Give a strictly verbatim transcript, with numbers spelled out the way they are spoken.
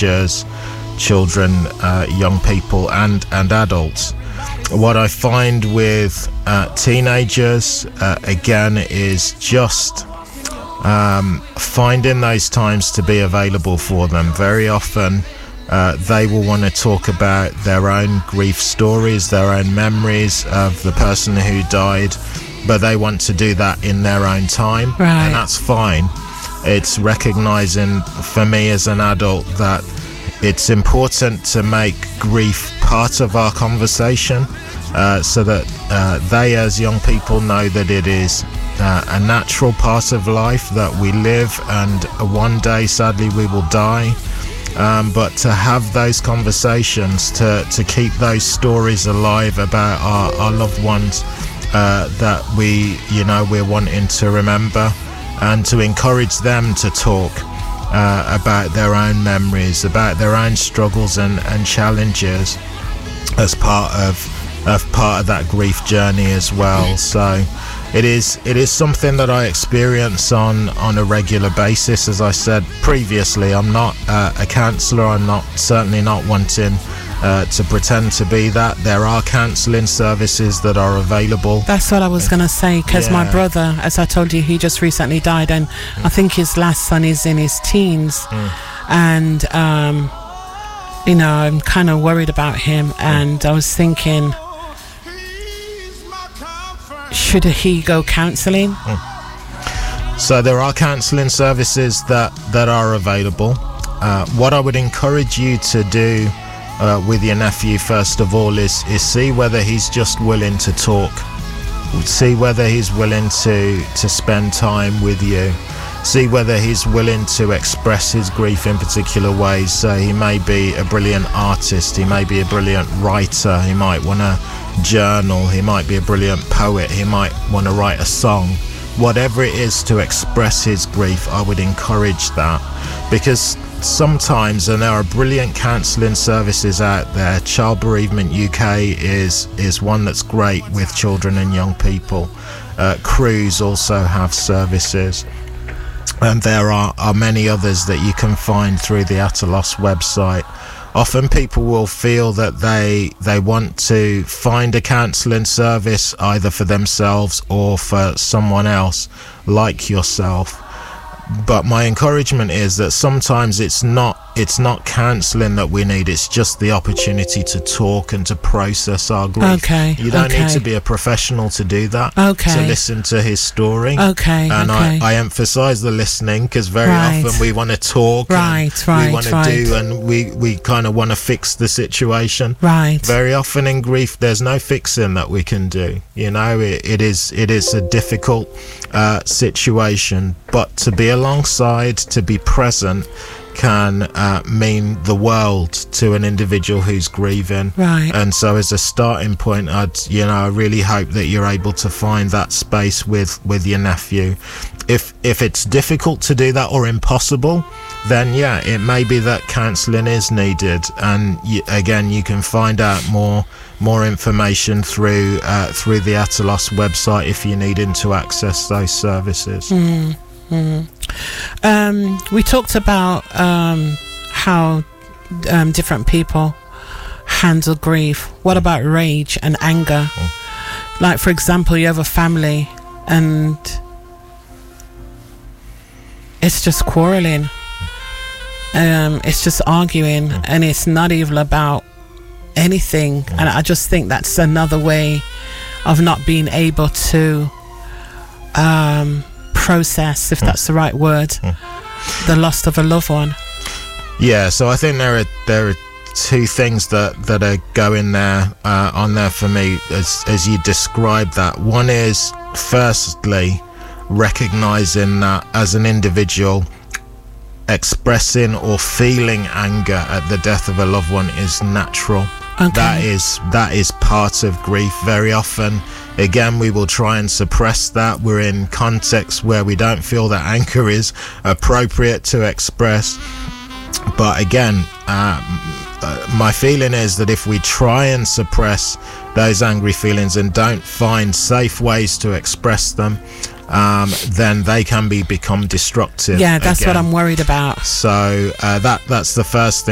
teenagers, children, uh, young people, and and adults. What I find with uh, teenagers uh, again is just um, finding those times to be available for them. Very often uh, they will want to talk about their own grief stories, their own memories of the person who died, but they want to do that in their own time, right. And that's fine. It's recognizing for me as an adult that it's important to make grief part of our conversation, uh, so that uh, they as young people know that it is uh, a natural part of life, that we live and one day sadly we will die, um, but to have those conversations, to, to keep those stories alive about our, our loved ones uh, that we, you know, we're wanting to remember, and to encourage them to talk uh, about their own memories, about their own struggles and, and challenges as part of, of part of that grief journey as well. So it is it is something that I experience on, on a regular basis. As I said previously, I'm not uh, a counsellor. I'm not certainly not wanting Uh, to pretend to be that. There are counselling services that are available. That's what I was going to say, because yeah. my brother, as I told you, he just recently died, and mm. I think his last son is in his teens, mm. and um, you know, I'm kind of worried about him, mm. and I was thinking, should he go counselling? Mm. So there are counselling services that, that are available. Uh, what I would encourage you to do Uh, with your nephew first of all is is see whether he's just willing to talk, see whether he's willing to to spend time with you, see whether he's willing to express his grief in particular ways. So he may be a brilliant artist, he may be a brilliant writer, he might want to journal, he might be a brilliant poet, he might want to write a song. Whatever it is to express his grief, I would encourage that, because sometimes, and there are brilliant counselling services out there. Child Bereavement U K is is one that's great with children and young people. Uh, Cruise also have services, and there are, are many others that you can find through the Atalos website. Often people will feel that they they want to find a counselling service either for themselves or for someone else like yourself. But my encouragement is that sometimes it's not it's not counselling that we need, it's just the opportunity to talk and to process our grief. Okay. You don't okay. need to be a professional to do that. Okay. To listen to his story. Okay. And okay. I, I emphasise the listening, because very right. often we want to talk. Right, and right, we want to right. do, and we, we kind of want to fix the situation. Right. Very often in grief, there's no fixing that we can do. You know, it, it is it is a difficult uh, situation, but to be alongside, to be present, can uh, mean the world to an individual who's grieving. Right. And so as a starting point, I'd, you know, I really hope that you're able to find that space with, with your nephew. If if it's difficult to do that or impossible, then yeah, it may be that counselling is needed. And you, again, you can find out more more information through uh, through the Atalos website if you're needing to access those services. Mm. Mm. Um, we talked about um, how um, different people handle grief. What about rage and anger? Mm. Like, for example, you have a family and it's just quarreling. Um, it's just arguing, mm. and it's not even about anything. Mm. And I just think that's another way of not being able to um, process, if mm. that's the right word, mm. the loss of a loved one. Yeah, so I think there are there are two things that that are going there uh, on there for me as as you describe that. One is, firstly, recognizing that as an individual, expressing or feeling anger at the death of a loved one is natural. Okay. That is that is part of grief. Very often, again, we will try and suppress that. We're in contexts where we don't feel that anger is appropriate to express. But again, uh, my feeling is that if we try and suppress those angry feelings and don't find safe ways to express them, um, then they can be become destructive. Yeah, that's again. what I'm worried about. So uh, that that's the first thing.